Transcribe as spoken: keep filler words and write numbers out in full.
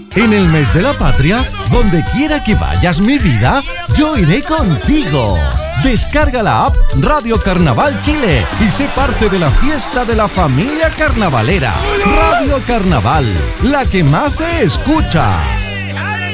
En el mes de la patria, donde quiera que vayas mi vida, yo iré contigo. Descarga la app Radio Carnaval Chile y sé parte de la fiesta de la familia carnavalera. Radio Carnaval, la que más se escucha.